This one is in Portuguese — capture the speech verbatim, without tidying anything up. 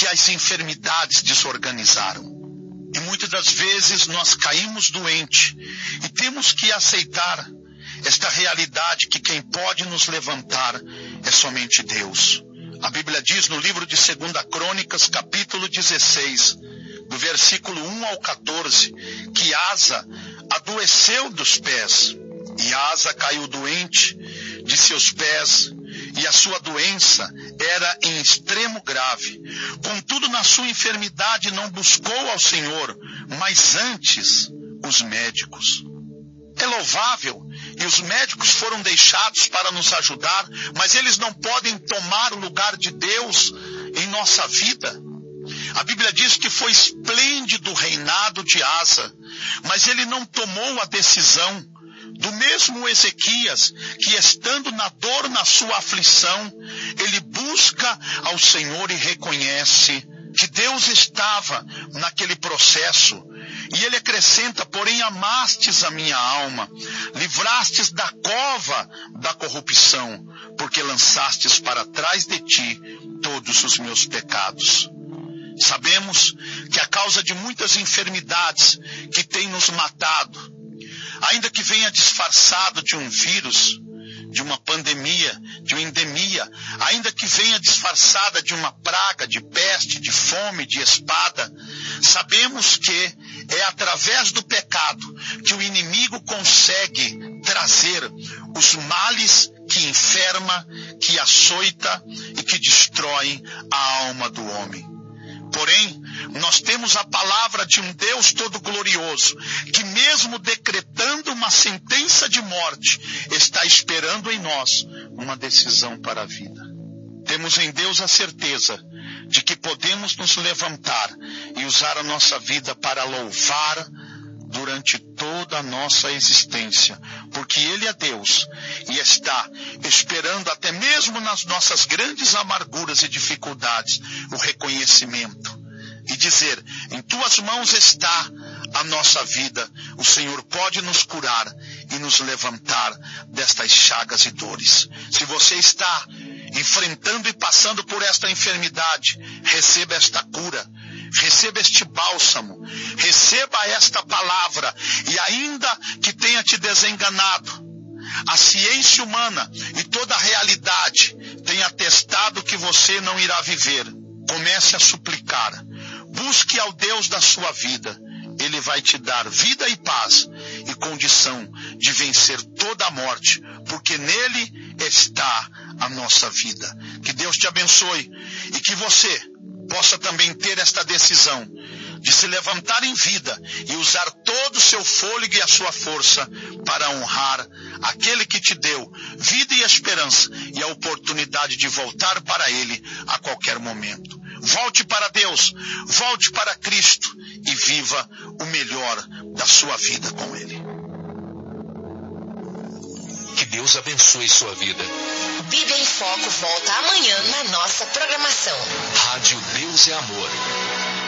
as enfermidades desorganizaram. E muitas das vezes nós caímos doentes e temos que aceitar esta realidade que quem pode nos levantar é somente Deus. A Bíblia diz no livro de Segunda Crônicas, capítulo dezesseis, do versículo um ao quatorze, que Asa adoeceu dos pés. E Asa caiu doente de seus pés, e a sua doença era em extremo grave. Contudo, na sua enfermidade não buscou ao Senhor, mas antes os médicos. É louvável, e os médicos foram deixados para nos ajudar, mas eles não podem tomar o lugar de Deus em nossa vida. A Bíblia diz que foi esplêndido o reinado de Asa, mas ele não tomou a decisão. Do mesmo Ezequias, que estando na dor, na sua aflição, ele busca ao Senhor e reconhece que Deus estava naquele processo. E ele acrescenta, porém amastes a minha alma, livrastes da cova da corrupção, porque lançastes para trás de ti todos os meus pecados. Sabemos que a causa de muitas enfermidades que têm nos matado, ainda que venha disfarçado de um vírus, de uma pandemia, de uma endemia, ainda que venha disfarçada de uma praga, de peste, de fome, de espada, sabemos que é através do pecado que o inimigo consegue trazer os males que enferma, que açoita e que destrói a alma do homem. Porém, nós temos a palavra de um Deus todo glorioso, que mesmo decretando uma sentença de morte, está esperando em nós uma decisão para a vida. Temos em Deus a certeza de que podemos nos levantar e usar a nossa vida para louvar durante toda a nossa existência, porque Ele é Deus e está esperando até mesmo nas nossas grandes amarguras e dificuldades o reconhecimento e dizer, em tuas mãos está a nossa vida, o Senhor pode nos curar e nos levantar destas chagas e dores. Se você está enfrentando e passando por esta enfermidade, receba esta cura, receba este bálsamo, receba esta palavra, e ainda que tenha te desenganado, a ciência humana e toda a realidade tem atestado que você não irá viver. Comece a suplicar, busque ao Deus da sua vida, Ele vai te dar vida e paz e condição de vencer toda a morte, porque nele está a nossa vida. Que Deus te abençoe e que você possa também ter esta decisão de se levantar em vida e usar todo o seu fôlego e a sua força para honrar aquele que te deu vida e esperança e a oportunidade de voltar para Ele a qualquer momento. Volte para Deus, volte para Cristo e viva o melhor da sua vida com Ele. Que Deus abençoe sua vida. Bíblia em Foco volta amanhã na nossa programação. Rádio Deus é Amor.